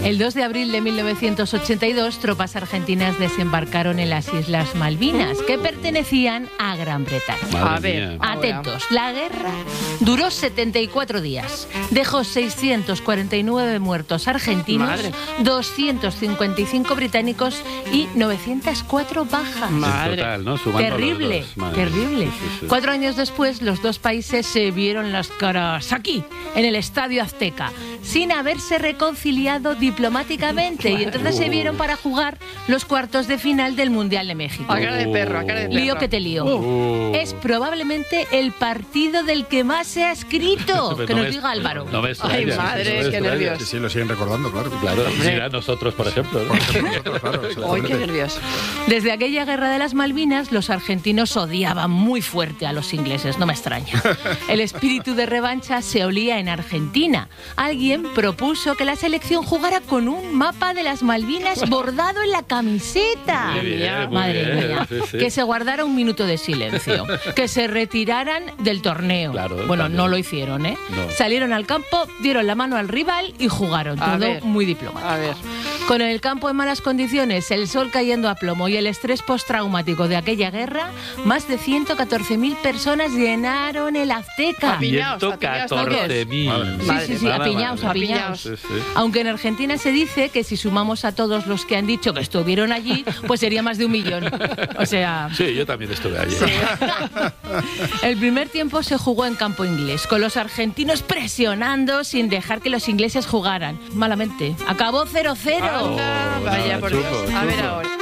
El 2 de abril de 1982, tropas argentinas desembarcaron en las Islas Malvinas, que pertenecían a Gran Bretaña. A ver, atentos, la guerra duró 74 días. Dejó 649 muertos argentinos, 255 británicos y 904 bajas. Total, ¿no? Terrible, terrible. Sí. 4 años después, los dos países se vieron las caras aquí, en el Estadio Azteca, sin haberse reconciliado diplomáticamente, y entonces se vieron para jugar los cuartos de final del Mundial de México. A cara de perro, a cara de perro. Lío que te lío. Es probablemente el partido del que más se ha escrito. Que nos diga Álvaro. No me extraña, Ay, madre, qué nervios. Sí, lo siguen recordando, claro. Claro, mira, nosotros, por ejemplo. ¿no? Ay, qué nervios. Desde aquella guerra de las Malvinas, los argentinos odiaban muy fuerte a los ingleses, no me extraña. El espíritu de revancha se olía en Argentina. Alguien propuso que la selección jugara con un mapa de las Malvinas bordado en la camiseta. Muy bien, muy Madre bien, mía. sí. Que se guardara un minuto de silencio. Que se retiraran del torneo. Claro, bueno, también. no lo hicieron, ¿eh? No. Salieron al campo, dieron la mano al rival y jugaron. A Todo ver, muy diplomático. a ver. Con el campo en malas condiciones, el sol cayendo a plomo y el estrés postraumático de aquella guerra, más de 114.000 personas llenaron el Azteca. Apiñaos, apiñaos, 114.000. Sí, apiñaos, apiñaos. Sí. Aunque en Argentina se dice que si sumamos a todos los que han dicho que estuvieron allí, pues sería más de 1 millón. O sea... Sí, yo también estuve allí. El primer tiempo se jugó en campo inglés, con los argentinos presionando sin dejar que los ingleses jugaran. Malamente. Acabó 0-0. Anda, vaya, por Dios. Chupo, A ver chupo. ahora.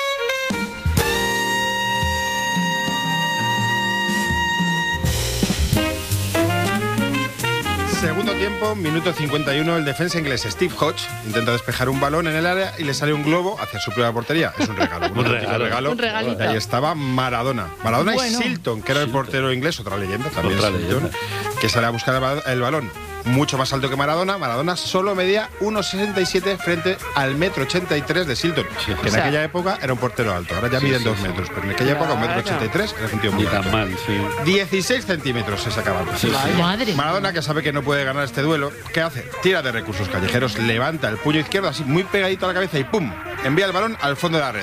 Segundo tiempo, minuto 51, el defensa inglés Steve Hodge intenta despejar un balón en el área y le sale un globo hacia su propia portería. Es un regalo, Un regalo. Un regalito. Y ahí estaba Maradona. Maradona Bueno. y Shilton, que era el portero inglés, otra leyenda también. Otra Shilton, leyenda. que sale a buscar el balón. Mucho más alto que Maradona. Maradona solo medía 1,67 frente al 1,83 de Shilton, que en O sea, aquella época era un portero alto. Ahora ya miden 2 metros, pero en aquella época 1,83 era un tío muy Ni tan alto. mal, sí. 16 centímetros se sacaban. Madre. Maradona, que sabe que no puede ganar este duelo, ¿qué hace? Tira de recursos callejeros, levanta el puño izquierdo así muy pegadito a la cabeza y ¡pum! Envía el balón al fondo de la red.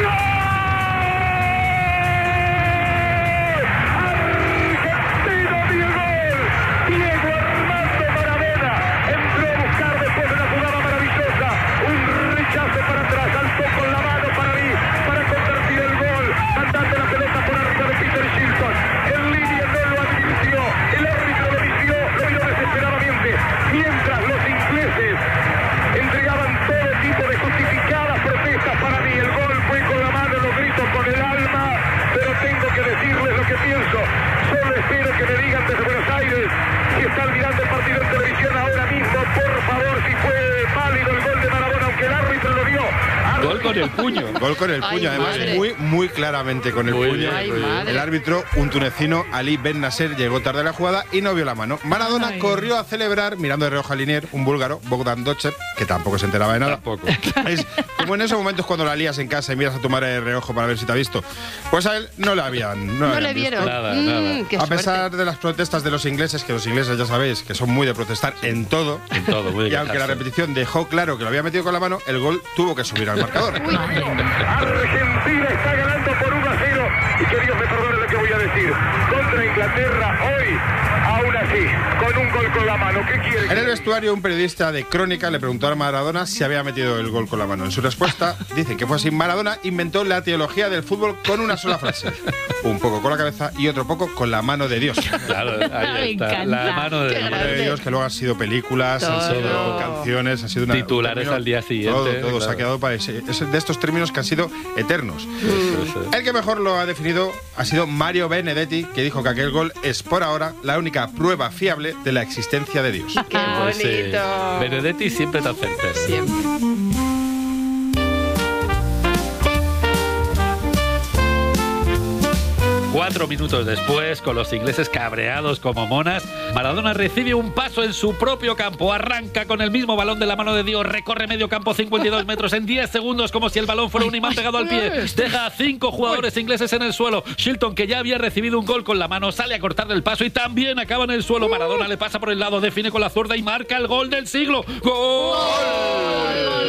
Gol con el puño. Gol con el puño, Ay, además madre. muy claramente con el Muy puño. bien, Ay, madre. El árbitro, un tunecino, Ali Ben Nasser, llegó tarde a la jugada y no vio la mano. Maradona Ay. corrió a celebrar, mirando de reojo al linier, un búlgaro, Bogdan Dochev, que tampoco se enteraba de nada. Tampoco. Es como en esos momentos cuando la lías en casa y miras a tu madre de reojo para ver si te ha visto. Pues a él no le habían. No habían le visto. vieron. Nada, nada. Qué A pesar suerte. de las protestas de los ingleses, que los ingleses ya sabéis que son muy de protestar en todo, En todo, muy de y aunque la quejarse. repetición dejó claro que lo había metido con la mano, el gol tuvo que subir al marcador. Argentina está ganando por 1-0 y que Dios me perdone lo que voy a decir. Contra Inglaterra hoy, aún así, con un gol con la mano. ¿Qué quiere? En el vestuario, un periodista de Crónica le preguntó a Maradona si había metido el gol con la mano. En su respuesta, dice que fue así. Maradona inventó la teología del fútbol con una sola frase. Un poco con la cabeza y otro poco con la mano de Dios. Claro, Me ahí está. encanta. La mano Qué de La mano de Dios, que luego han sido películas, han Todo. sido canciones, ha sido una, Titulares un término- al día siguiente, Todo se claro. ha quedado para ese. Es de estos términos que han sido eternos. El que mejor lo ha definido ha sido Mario Benedetti, que dijo que aquel gol es por ahora la única prueba fiable de la existencia de Dios. Qué bonito. Benedetti siempre tan certero. Siempre. 4 minutos después, con los ingleses cabreados como monas, Maradona recibe un paso en su propio campo, arranca con el mismo balón de la mano de Dios, recorre medio campo 52 metros en 10 segundos como si el balón fuera un imán pegado al pie, deja a 5 jugadores ingleses en el suelo. Shilton, que ya había recibido un gol con la mano, sale a cortarle el paso y también acaba en el suelo. Maradona le pasa por el lado, define con la zurda y marca el gol del siglo. ¡Gol!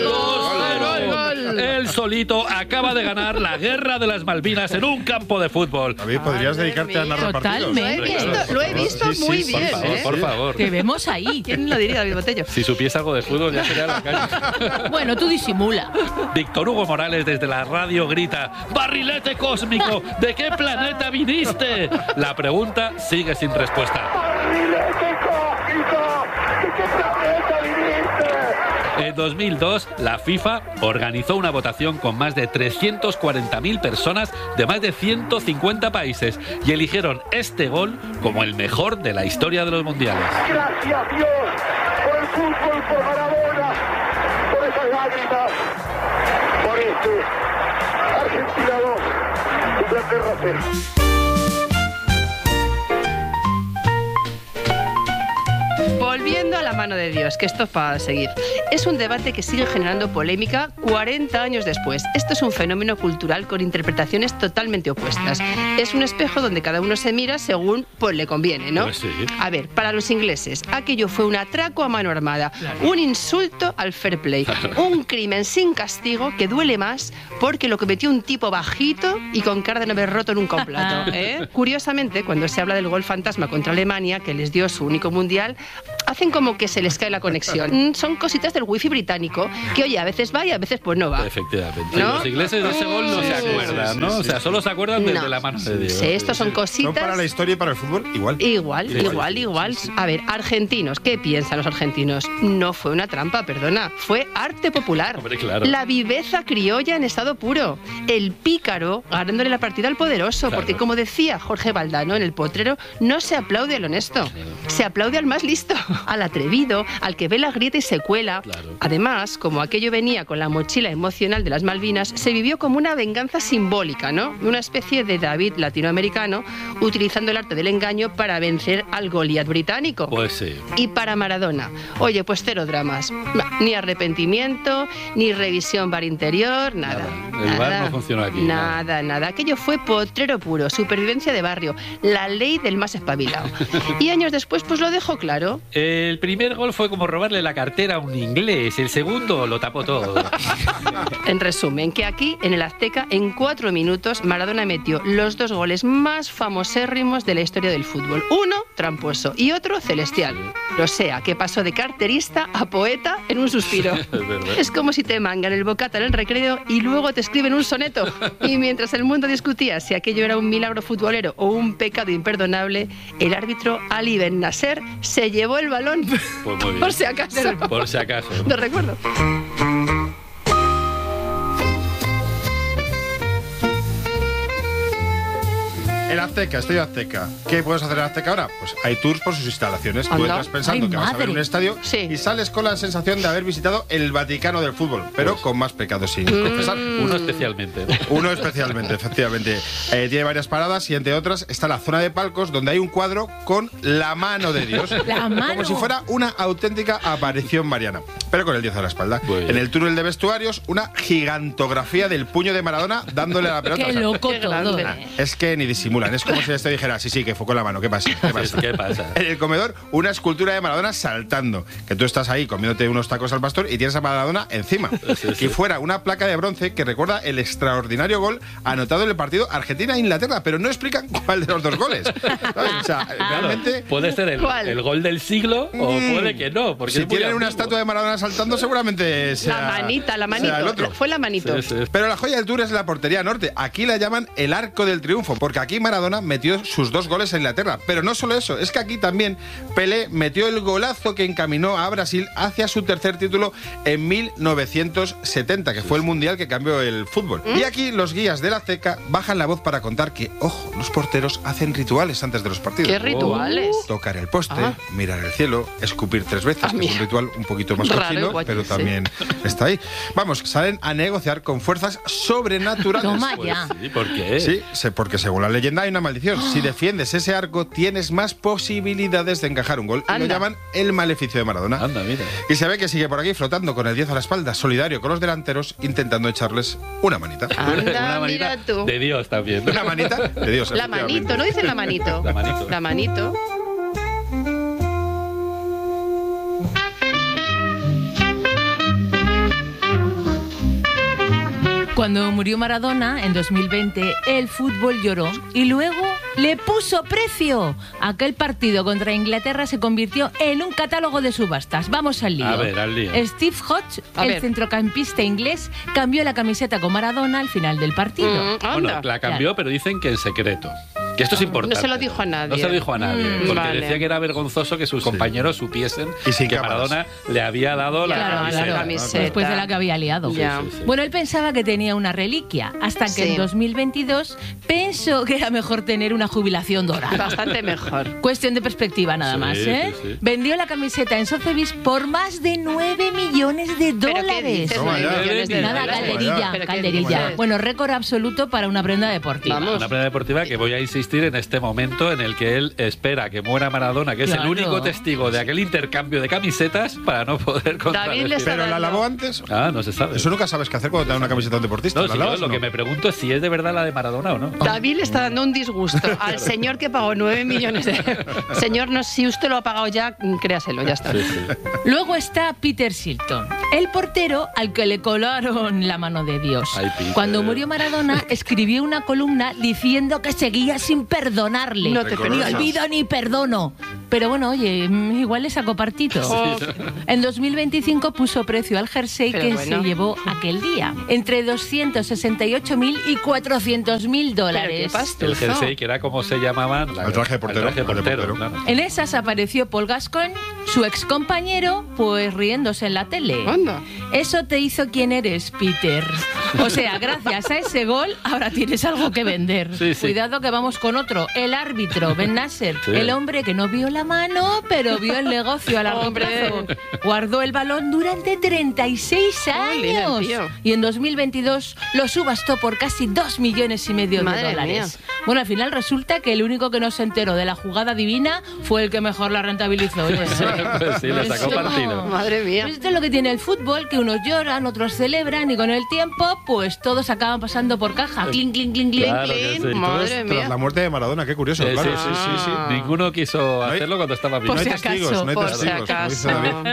solito acaba de ganar la guerra de las Malvinas en un campo de fútbol. David, podrías dedicarte a narrar partidos. Totalmente. Lo he visto muy bien. Por favor. Te vemos ahí. ¿Quién lo diría, David Botello? Si supiese algo de fútbol ya sería la calle. Bueno, tú disimula. Víctor Hugo Morales desde la radio grita: ¡Barrilete cósmico! ¿De qué planeta viniste? La pregunta sigue sin respuesta. ¡Barrilete cósmico! ¿De qué planeta viniste? En 2002, la FIFA organizó una votación con más de 340.000 personas de más de 150 países y eligieron este gol como el mejor de la historia de los mundiales. Gracias Dios por el fútbol, por Maradona, por esas lágrimas, por Argentina 2, Inglaterra 0. Volviendo a la mano de Dios, que esto es para seguir. Es un debate que sigue generando polémica 40 años después. Esto es un fenómeno cultural con interpretaciones totalmente opuestas. Es un espejo donde cada uno se mira según pues le conviene, ¿no? Pues sí. A ver, para los ingleses, aquello fue un atraco a mano armada, un insulto al fair play, un crimen sin castigo que duele más porque lo cometió un tipo bajito y con cara de no haber roto nunca un plato, ¿eh? Curiosamente, cuando se habla del gol fantasma contra Alemania, que les dio su único mundial, hacen como que se les cae la conexión. Son cositas del wifi británico que, oye, a veces va y a veces pues no va. Efectivamente. ¿No? Los ingleses de ese gol no se acuerdan, ¿no? O sea, solo se acuerdan desde No. la mano de Dios. Sí, estos son cositas... No para la historia y para el fútbol, igual. Igual. A ver, argentinos, ¿qué piensan los argentinos? No fue una trampa, perdona, fue arte popular. Hombre, claro. La viveza criolla en estado puro. El pícaro ganándole la partida al poderoso, Claro. porque como decía Jorge Valdano en El Potrero, no se aplaude al honesto, se aplaude al más listo, al atrevido, al que ve la grieta y se cuela. Claro. Además, como aquello venía con la mochila emocional de las Malvinas, se vivió como una venganza simbólica, ¿no? Una especie de David latinoamericano utilizando el arte del engaño para vencer al Goliat británico. Pues sí. Y para Maradona, oye, pues cero dramas. Ni arrepentimiento, ni revisión VAR interior, nada. Nada. El VAR no funcionó aquí. Nada. Aquello fue potrero puro, supervivencia de barrio, la ley del más espabilado. Y años después, pues lo dejó claro. El primer gol fue como robarle la cartera a un inglés. El segundo lo tapó todo. En resumen, que aquí, en el Azteca, en 4 minutos, Maradona metió los 2 goles más famosérrimos de la historia del fútbol. Uno, tramposo, y otro, celestial. O sea, que pasó de carterista a poeta en un suspiro. Es verdad. Es como si te mangan el bocata en el recreo y luego te escriben un soneto. Y mientras el mundo discutía si aquello era un milagro futbolero o un pecado imperdonable, el árbitro Ali Ben Nasser se llevó el balón. Pues muy bien. Por si acaso. Por si acaso. Lo recuerdo. El Azteca, Estadio Azteca. ¿Qué puedes hacer en Azteca ahora? Pues hay tours por sus instalaciones. Tú Anda. entras pensando Ay, que vas a ver madre. un estadio Sí. y sales con la sensación de haber visitado el Vaticano del fútbol, pero con más pecados sin confesar. Uno especialmente. Uno especialmente, efectivamente. Tiene varias paradas y entre otras está la zona de palcos donde hay un cuadro con la mano de Dios. La mano. Como si fuera una auténtica aparición mariana, pero con el 10 a la espalda. Muy bien. En el túnel de vestuarios, una gigantografía del puño de Maradona dándole a la pelota. Qué O sea, loco Qué todo. grande. es que ni disimulan. Es como si este dijera, sí, que fue con la mano. ¿Qué pasa? ¿Qué pasa? ¿Qué pasa? En el comedor, una escultura de Maradona saltando. Que tú estás ahí comiéndote unos tacos al pastor y tienes a Maradona encima. Sí, sí. Y fuera una placa de bronce que recuerda el extraordinario gol anotado en el partido Argentina-Inglaterra, pero no explican cuál de los dos goles. ¿Sabes? O sea, realmente... Puede ser ¿Cuál? el gol del siglo o puede que no. Porque Si es muy tienen una antiguo. estatua de Maradona saltando, seguramente sea... La manito. sea el otro. Fue la manito. Sí, sí. Pero la joya del Tour es la portería norte. Aquí la llaman el Arco del Triunfo, porque aquí Maradona metió sus 2 goles en Inglaterra. Pero no solo eso, es que aquí también Pelé metió el golazo que encaminó a Brasil hacia su tercer título en 1970, que fue el mundial que cambió el fútbol. Y aquí los guías de la Azteca bajan la voz para contar que, ojo, los porteros hacen rituales antes de los partidos. ¿Qué rituales? Tocar el poste, Ah. mirar el cielo, escupir 3 veces, Ah, que es mira. un ritual un poquito más Raro, cochino, guay, pero sí. también está ahí. Vamos, salen a negociar con fuerzas sobrenaturales. Toma Pues ya. sí, ¿por qué? Sí, porque según la leyenda hay una maldición. Si defiendes ese arco, tienes más posibilidades de encajar un gol. Y lo Anda. llaman el maleficio de Maradona. Anda, mira. Y se ve que sigue por aquí flotando con el 10 a la espalda, solidario con los delanteros, intentando echarles una manita. Anda, Una mira manita tú. de Dios también. Una manita de Dios. La manito, ¿no dicen la manito? La manito. La manito. Cuando murió Maradona, en 2020, el fútbol lloró y luego le puso precio. Aquel partido contra Inglaterra se convirtió en un catálogo de subastas. Vamos al lío. A ver, al lío. Steve Hodge, el centrocampista inglés, cambió la camiseta con Maradona al final del partido. Bueno, la cambió, pero dicen que en secreto. Que esto es importante. No se lo dijo a nadie. No se lo dijo a nadie. Porque vale. decía que era vergonzoso que sus compañeros supiesen Y sin que cámaras. Maradona le había dado la camiseta. Después de la que había liado. Ya. Bueno, él pensaba que tenía una reliquia, hasta que Sí. en 2022 pensó que era mejor tener una jubilación dorada. Bastante mejor. Cuestión de perspectiva nada Sí, más, ¿eh? sí, sí. Vendió la camiseta en Sotheby's por más de 9 millones de ¿Pero qué dólares. dices? Toma 9 ya. millones de Nada, dólares. calderilla, ¿Pero qué calderilla. dices? Bueno, récord absoluto para una prenda deportiva. Vamos. Una prenda deportiva que voy a insistir en este momento en el que él espera que muera Maradona, que es el Claro. único testigo de aquel intercambio de camisetas para no poder contradecir. le está ¿Pero la dando- lavó antes? Ah, no se sabe. Eso nunca sabes qué hacer cuando te dan una camiseta de un deportista. No, ¿La si yo lavas lo o no? que me pregunto es si es de verdad la de Maradona o no. David le está dando un disgusto al señor que pagó 9 millones de euros. Señor, no, si usted lo ha pagado ya, créaselo, ya está. Luego está Peter Shilton, el portero al que le colaron la mano de Dios. Ay, Peter. Cuando murió Maradona, escribió una columna diciendo que seguía sin perdonarle. No te Ni perdonas. olvido ni perdono. Pero bueno, oye, igual le sacó partito. Oh, En 2025 puso precio al jersey Pero que bueno. se llevó aquel día. Entre 268.000 y 400.000 dólares. El jersey, que era como se llamaban. El traje de portero. El traje de El de portero, portero. claro. En esas apareció Paul Gascoigne, su ex compañero, pues riéndose en la tele. Anda. Eso te hizo quien eres, Peter. O sea, gracias a ese gol, ahora tienes algo que vender. Sí, sí. Cuidado que vamos con otro. El árbitro, Ben Nasser. Sí. El hombre que no vio la mano, pero vio el negocio a largo Hombre. plazo. Guardó el balón durante 36 Jolín, el años. tío. Y en 2022 lo subastó por casi 2,5 millones de Madre dólares. mía. Bueno, al final resulta que el único que no se enteró de la jugada divina fue el que mejor la rentabilizó. Oye. Pues sí, le sacó Eso. partido. Madre mía. Esto es lo que tiene el fútbol, que unos lloran, otros celebran y con el tiempo, pues todos acaban pasando por caja. Clink, clink, clink, clink. Claro que Clean, sí. madre Tras mía. la muerte de Maradona, qué curioso, Sí, claro. sí, sí, sí. Ah. Ninguno quiso hay- hacerlo cuando estaba Por vivo. si No hay testigos, acaso, no hay por si testigos, como dice acaso. David.